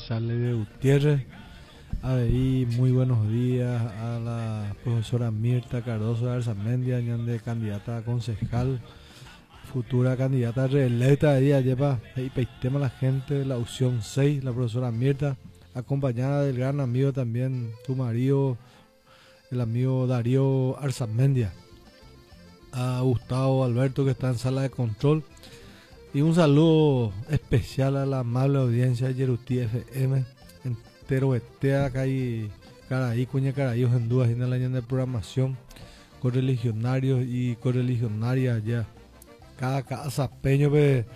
Charles de Gutiérrez. Ahí, muy buenos días a la profesora Mirta Cardoso de Arzamendia, de candidata a concejal, futura candidata reelecta ahí, lleva y tema a la gente de la opción 6, la profesora Mirta, acompañada del gran amigo también, tu marido, el amigo Darío Arzamendia, a Gustavo Alberto que está en sala de control, y un saludo especial a la amable audiencia de Yeruti FM, Teroetea, Cay, Caraí, Cuña Caraí, Ojendúa, en la línea de programación, correligionarios y correligionarias ya. Cada casapeño,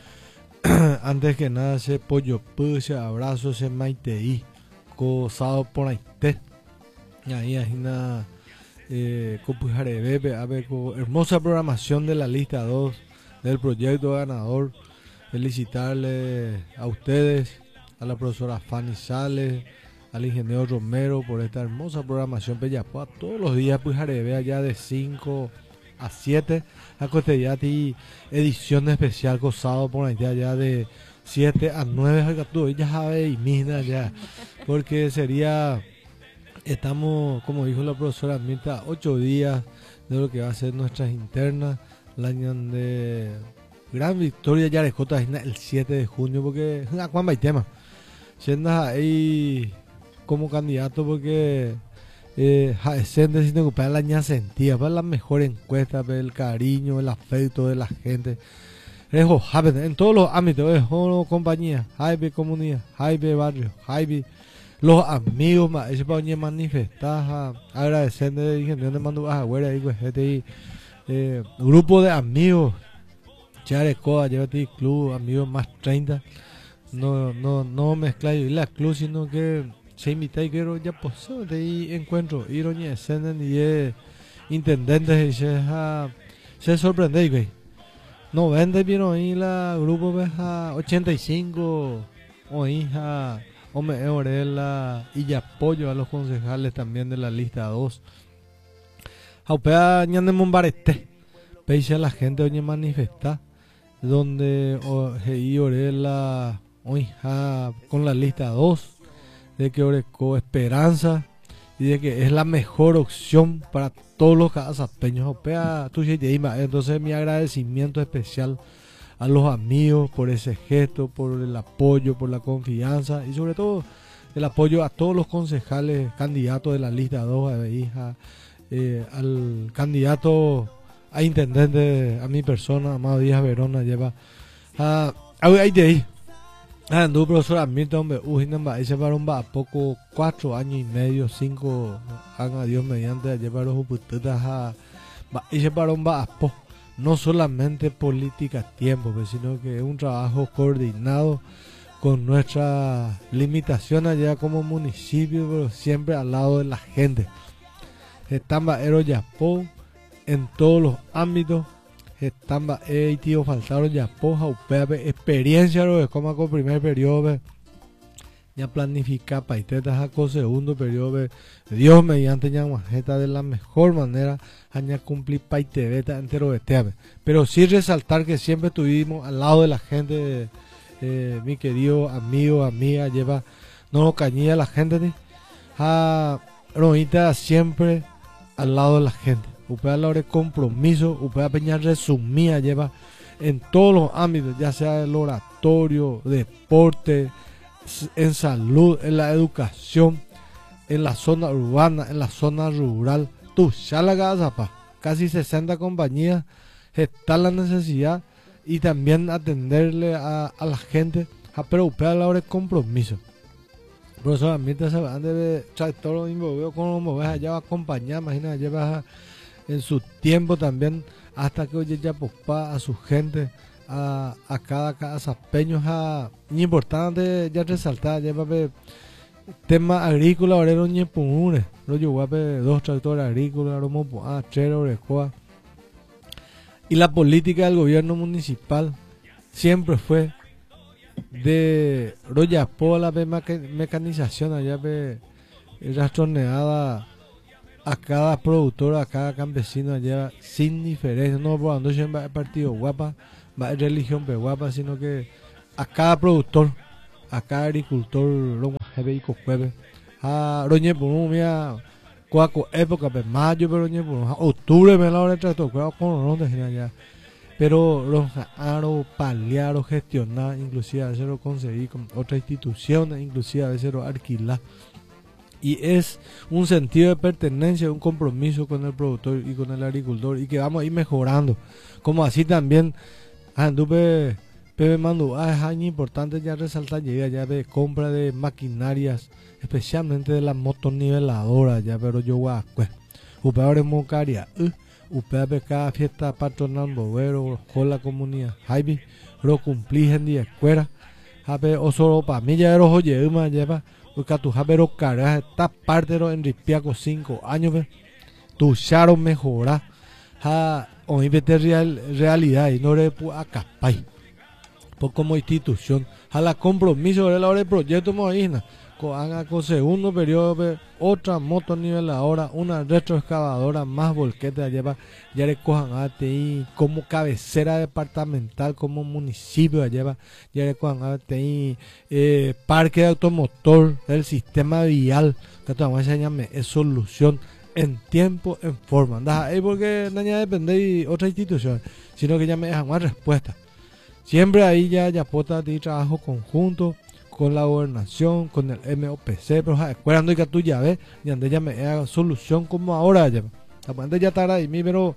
antes que nada, se pollo se abrazo, se maiteí, cosado por ahí, y ahí hay una copujarebe, a ver, hermosa programación de la lista 2 del proyecto ganador. Felicitarle a ustedes, a la profesora Fanny Sales, al ingeniero Romero por esta hermosa programación Pellapoa. Todos los días pues haré allá de 5 a 7 a Cotellati, edición especial gozado por allá ya de 7 a 9 a ya sabe y mina ya, porque sería, estamos, como dijo la profesora Mirta, 8 días de lo que va a ser nuestras internas, el año de gran victoria ya de J el 7 de junio, porque a Juan Baitema siendo ahí como candidato, porque Jaesende si te ocupa la ña sentía para la mejor encuesta, para el cariño, el afecto de la gente, en todos los ámbitos, compañía, Jaibe comunidad, Jaibe barrio, Jaibe los amigos, ese para manifestar, agradeciendo ingeniero de Mandu Agüera y grupo de amigos, Charecoa, llévate club, amigos más 30, no mezclar y la club, sino que se invita y quiero ya pues de ahí encuentro ironía escenen y intendentes y se sorprende, güey. 90 vieron ahí la grupo veja 85 o hija o me orela y ya apoyo a los concejales también de la lista 2. Aupea ñande Mombarete, peise a la gente oye manifestar donde Orela con la lista 2 de que Oreco esperanza y de que es la mejor opción para todos los casapeños. Entonces mi agradecimiento especial a los amigos por ese gesto, por el apoyo, por la confianza y sobre todo el apoyo a todos los concejales candidatos de la lista 2, al candidato a intendente, a mi persona, Amado Díaz Verona, lleva ahí de ahí anduvo profesor Mirta, hombre, ese varón va a poco 4 años y medio, 5 años, Dios mediante, llevar los putetas ese varón va a poco, no solamente política tiempo, sino que es un trabajo coordinado con nuestras limitaciones allá como municipio, pero siempre al lado de la gente. Estamba Ero Yapó en todos los ámbitos, estamba tío faltaron Yapó, Jaupeape, experiencia lo de como con primer periodo, ya planificar paitetas con segundo periodo, Dios mediante ya majeta de la mejor manera, ya cumplir paitebeta entero de teave. Pero sí resaltar que siempre estuvimos al lado de la gente, mi querido amigo, amiga, lleva, no cañía la gente, Ronita siempre al lado de la gente. Upea la hora de compromiso, Upea Peña resumía, lleva en todos los ámbitos, ya sea el oratorio, deporte, en salud, en la educación, en la zona urbana, en la zona rural. Tú, ya la gazapa, casi 60 compañías, está la necesidad y también atenderle a la gente, pero Upea la hora de compromiso. Por eso a mí se van de tractor lo mismo, veo como ves allá va a acompañar, imagina, lleva en su tiempo también hasta que oye ya popá a su gente, a cada casapeño, ni importante ya resaltar, lleva tema agrícola, ahora no ni pumune, lo llevó 2 tractores agrícolas, romo 3 orejoa. Y la política del gobierno municipal siempre fue de Royapo la mecanización allá rastroneada a cada productor, a cada campesino allá sin diferencia, no por ando siempre el partido guapa, va religión guapa, sino que a cada productor, a cada agricultor Hebeiko jueves. Roñe por un día, cuaco época, pues mayo, pero roñe por un octubre, me la hora de trato, con ronda ya. Pero los aro, paliar o gestionar, inclusive a veces lo conseguí con otras instituciones, inclusive a veces lo alquilar. Y es un sentido de pertenencia, un compromiso con el productor y con el agricultor, y que vamos a ir mejorando. Como así también, anduve, Pepe mandó, es año importante ya resaltar, llega ya de compra de maquinarias, especialmente de las motoniveladoras, ya, pero yo voy a Upe ahora en Mocaria, Upe cada fiesta patronal, bobero, con la comunidad, Jaime, lo cumplí en día escuela, Jape, o solo para mí ya era oye, más lleva. Porque tu pero caras esta parte de los enripiaco 5 años tu charo mejora hoy vete realidad y no le puedo acapar por como institución a la compromiso de la hora del proyecto Moina con segundo periodo otra moto niveladora, una retroexcavadora más volquete lleva ya le cojan ATI como cabecera departamental, como municipio lleva ya le cojan ATI parque de automotor, el sistema vial que todavía se llame es solución en tiempo, en forma, porque no depende de otra institución, sino que ya me dejan más respuesta. Siempre ahí ya pota de trabajo conjunto con la gobernación, con el MOPC, pero esperando que tú ya ves, y antes ya me haga solución como ahora ya. Antes ya estará ahí, pero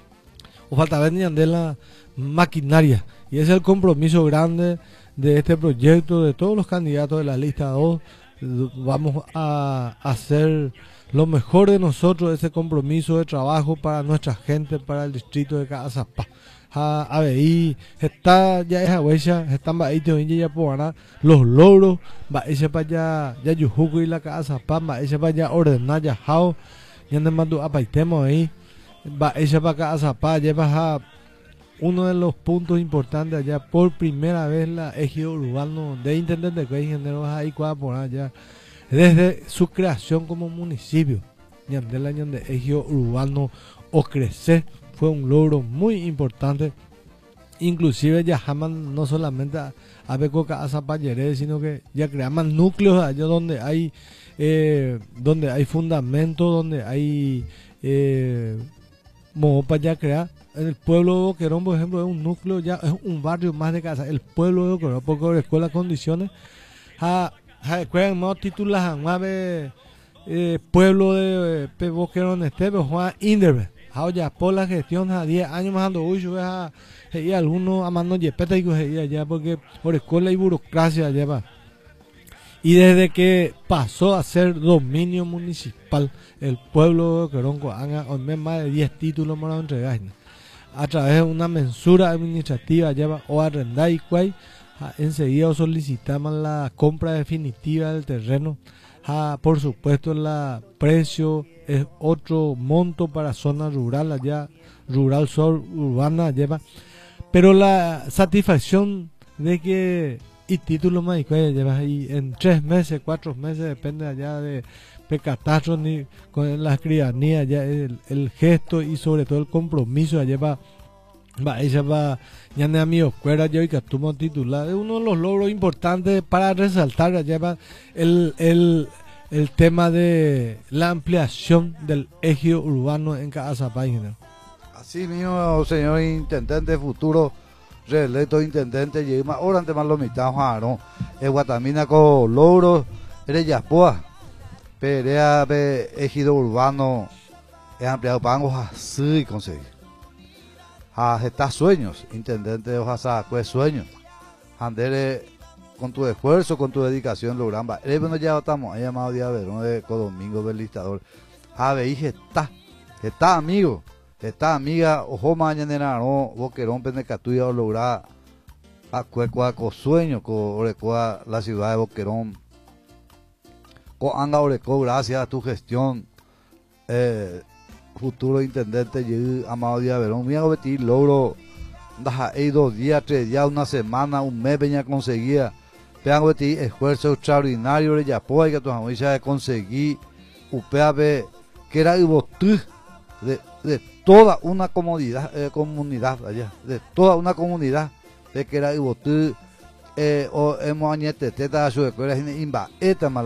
o falta ver ni andar la maquinaria. Y ese es el compromiso grande de este proyecto, de todos los candidatos de la lista 2. Vamos a hacer lo mejor de nosotros, ese compromiso de trabajo para nuestra gente, para el distrito de Cazapá. A ver, está ya esa huella, están baítos y ya por ganar los logros, va ese para allá, ya yujuco y la casa, va ese para allá ordenar ya jao, ya no mando a paitemos ahí, va ese para casa, pa lleva a uno de los puntos importantes allá, por primera vez la ejido urbano de intendente que hay ingenieros ahí por allá, desde su creación como municipio, ya del año de ejido urbano o crecer. Fue un logro muy importante, inclusive ya jamás no solamente a Becoca a Zapalleré, sino que ya creamos núcleos allá donde hay fundamento, donde hay modo para ya crear. El pueblo de Boquerón, por ejemplo, es un núcleo, ya es un barrio más de casa, el pueblo de Boquerón, porque la escuela condiciones, escuela más títulos, pueblo de Boquerón Esteve, Juan Inderbe. Ya por la gestión a 10 años más ando y algunos amando yepeta y allá porque por escuela y burocracia lleva. Y desde que pasó a ser dominio municipal, el pueblo de Queronco han más de 10 títulos para entregar. A través de una mensura administrativa lleva o arrendar y cuay, enseguida solicitamos la compra definitiva del terreno. Por supuesto el precio es otro monto para zona rural allá, rural sur urbana lleva, pero la satisfacción de que y título más lleva ahí en 3 meses, 4 meses, depende allá de catastro ni con las crianías, ya el gesto y sobre todo el compromiso lleva. Ella va ya de amigos cuera yo y que tuvo titular es uno de los logros importantes para resaltar lleva el tema de la ampliación del ejido urbano en Cazapá. Así mismo, señor intendente futuro reelecto intendente y más ahora ante más lo mitad Juan Guatamina con logros eres Yapoa perea de ejido urbano es ampliado pangos así conseguir está sueños, intendente de Ojasa, pues sueños. Andere con tu esfuerzo, con tu dedicación logramba. El bueno ya estamos, ha llamado día Verón de Codomingo del listador. Dije, está amigo, está amiga, ojo mañana no, Boquerón Penecatuya o lograr a cuecua con sueño, con orecua la ciudad de Boquerón. Con anga oreco, gracias a tu gestión. Futuro intendente y amado día Verón, mira que logro hay 2 días, 3 días, una semana, un mes venía a conseguir pegan que esfuerzo extraordinario de Yapoa y que tu familia de conseguir UPAB que era de toda una comunidad allá, de toda una comunidad de que era ibotú o hemos añete teta a su escuela